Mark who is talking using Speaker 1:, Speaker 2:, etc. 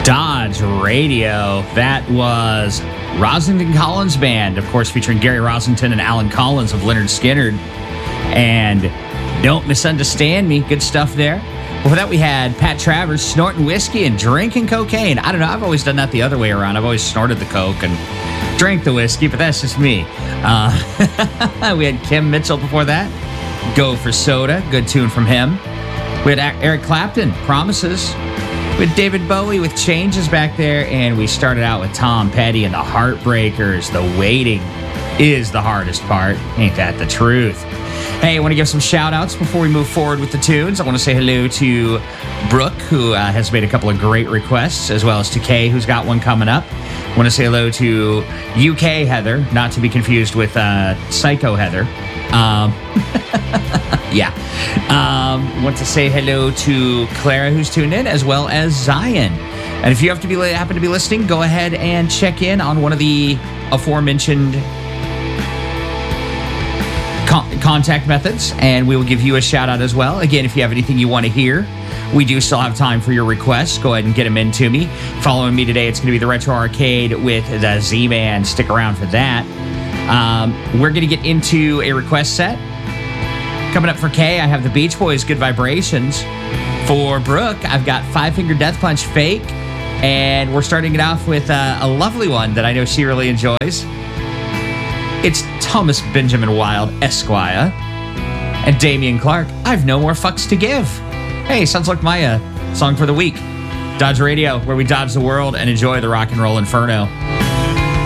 Speaker 1: Dodge Radio. That was Rosington Collins Band, of course, featuring Gary Rosington and Alan Collins of Lynyrd Skynyrd. And Don't Misunderstand Me. Good stuff there. Before that, we had Pat Travers snorting whiskey and drinking cocaine. I don't know. I've always done that the other way around. I've always snorted the coke and drank the whiskey, but that's just me. We had Kim Mitchell before that. Go for Soda. Good tune from him. We had Eric Clapton, Promises. We had David Bowie with Changes back there. And we started out with Tom Petty and the Heartbreakers. The waiting is the hardest part. Ain't that the truth? Hey, I want to give some shout outs before we move forward with the tunes. I want to say hello to Brooke, who has made a couple of great requests, as well as to Kay, who's got one coming up. I want to say hello to UK Heather, not to be confused with Psycho Heather. Yeah. Want to say hello to Clara, who's tuned in, as well as Zion. And if you happen to be listening, go ahead and check in on one of the aforementioned contact methods, and we will give you a shout out as well. Again, if you have anything you want to hear, we do still have time for your requests. Go ahead and get them in to me. Following me today, it's going to be the Retro Arcade with the Z-Man. Stick around for that. We're going to get into a request set. Coming up for Kay, I have the Beach Boys, Good Vibrations. For Brooke, I've got Five Finger Death Punch, Fake. And we're starting it off with a lovely one that I know she really enjoys. It's Thomas Benjamin Wilde, Esquire. And Damian Clark, I've No More Fucks to Give. Hey, sounds like my song for the week. Dodge Radio, where we dodge the world and enjoy the rock and roll inferno.